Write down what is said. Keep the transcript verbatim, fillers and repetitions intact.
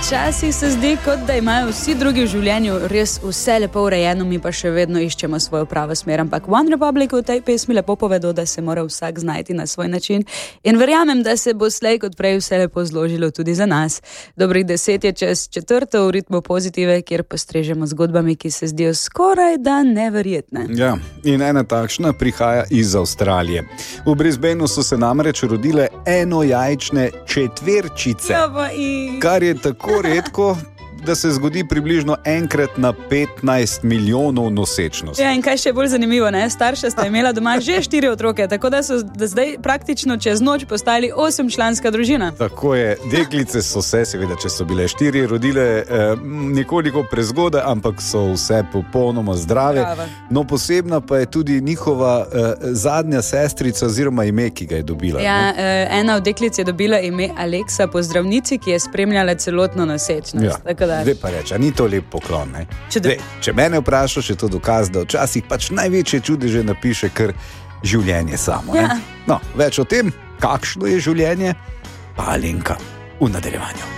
včasih se zdi, kot da imajo vsi drugi v življenju res vse lepo urejeno, mi pa še vedno iščemo svojo pravo smer. Ampak One Republic v tej pesmi lepo povedo, da se mora vsak znajti na svoj način in verjamem, da se bo slej kot prej vse lepo zložilo tudi za nas. Dobrih deset je čez četrto v ritmu Pozitive, kjer postrežemo zgodbami, ki se zdijo skoraj da neverjetne. Ja, in ena takšna prihaja iz Avstralije. V Brisbaneu so se namreč rodile enojajčne četverčice, Ja, pa in... kar je tako redko, da se zgodi približno enkrat na petnajst milijonov nosečnosti. Ja, in kaj še bolj zanimivo, ne? Starša sta imela doma že štiri otroke, tako da so da zdaj praktično čez noč postali osemčlanska družina. Tako je, deklice so se, seveda, če so bile štiri, rodile eh, nekoliko prezgodaj, ampak so vse popolnoma zdrave. Zdrava. No, posebna pa je tudi njihova eh, zadnja sestrica oziroma ime, ki ga je dobila. Ja, ne? eh, ena od deklic je dobila ime Aleksa po zdravnici, ki je spremljala celotno nosečnost. Ja. Tako da... Zdaj pa reče, ni to lep poklon. Ne? Če do- Zdaj, če mene vprašaš, je to dokaz, da včasih pač največje čudeže napiše kar življenje samo. Ja. Ne? No, več o tem, kakšno je življenje, pa Alenka v nadaljevanju.